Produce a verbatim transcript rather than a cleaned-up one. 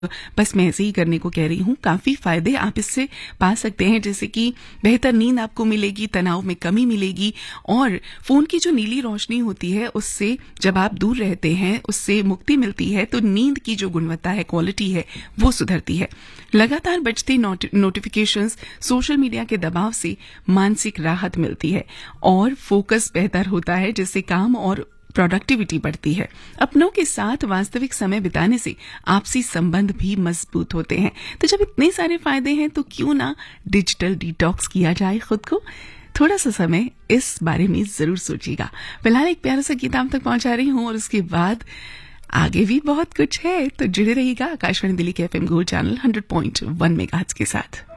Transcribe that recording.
बस मैं ऐसे ही करने को कह रही हूँ। काफ़ी फ़ायदे आप इससे पा सकते हैं, जैसे कि बेहतर नींद आपको मिलेगी, तनाव में कमी मिलेगी और फ़ोन की जो नीली रोशनी होती है उससे जब आप दूर रहते हैं उससे मुक्ति मिलती है, तो नींद की जो गुणवत्ता है, क्वालिटी है, वो सुधरती है। लगातार बजती नोटिफिकेशंस, सोशल मीडिया के दबाव से मानसिक राहत मिलती है और फोकस बेहतर होता है, जिससे काम और प्रोडक्टिविटी बढ़ती है। अपनों के साथ वास्तविक समय बिताने से आपसी संबंध भी मजबूत होते हैं। तो जब इतने सारे फायदे हैं तो क्यों ना डिजिटल डिटॉक्स किया जाए खुद को। थोड़ा सा समय इस बारे में जरूर सोचिएगा। फिलहाल एक प्यारा सा गीत आप तक पहुंचा रही हूं और उसके बाद आगे भी बहुत कुछ है, तो जुड़े रहिएगा आकाशवाणी दिल्ली के FM gold channel hundred point one megahertz के साथ।